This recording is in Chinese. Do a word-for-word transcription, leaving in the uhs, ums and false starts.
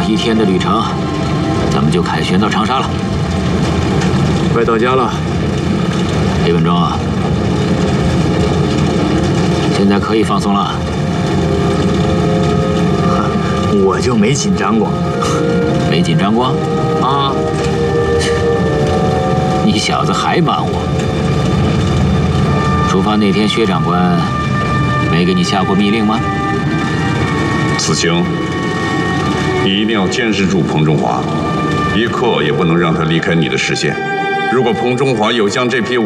一天的旅程，咱们就凯旋到长沙了。 快到家了。 李文忠，现在可以放松了。 我就没紧张过。 没紧张过？ 啊！ 你小子还瞒我！出发那天，薛长官没给你下过密令吗？ 子清，你一定要监视住彭中华，一刻也不能让他离开你的视线。如果彭中华有将这批武